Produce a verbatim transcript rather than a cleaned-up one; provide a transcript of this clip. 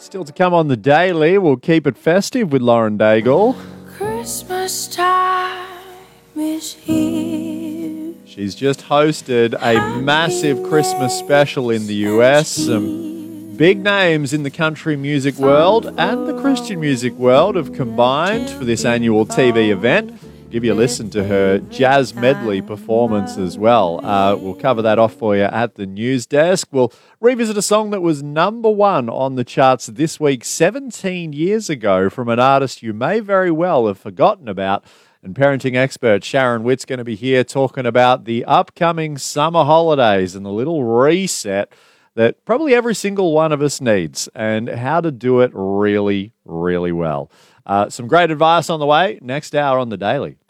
Still to come on the Daily, we'll keep it festive with Lauren Daigle. Christmas time is here. She's just hosted a massive Christmas special in the U S. Some big names in the country music world and the Christian music world have combined for this annual T V event. Give you a listen to her jazz medley performance as well. Uh, we'll cover that off for you at the news desk. We'll revisit a song that was number one on the charts this week, seventeen years ago, from an artist you may very well have forgotten about. And parenting expert Sharon Witt's going to be here talking about the upcoming summer holidays and the little reset that probably every single one of us needs and how to do it really, really well. Uh, some great advice on the way. Next hour on The Daily.